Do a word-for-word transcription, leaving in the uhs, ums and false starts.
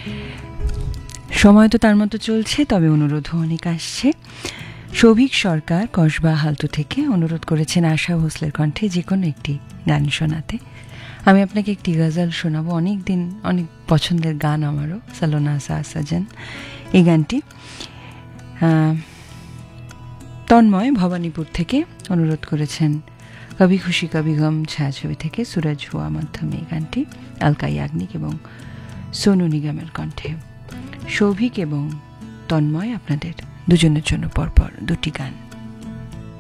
সময় তো তার মতো চলছে, তবে অনুরোধও অনেক আসছে। সৌভিক সরকার কসবা হালতু থেকে অনুরোধ করেছেন আশা ভোসলের কণ্ঠে যে কোনো একটি গান শোনাতে। আমি আপনাকে একটি গজল শোনাবো, অনেক দিন অনেক পছন্দের গান আমারও, সালোনা সা সাজন। এই গানটি তন্ময় ভবানীপুর থেকে অনুরোধ করেছেন কবি খুশি কবি গম ছায়াছবি থেকে সুরজ হুয়া মাধ্যমে এই গানটি আলকা ইয়াগনিক এবং সোনু নিগমের কণ্ঠে। সৌভিক এবং তন্ময় আপনাদের দুজনের জন্য পরপর দুটি গান।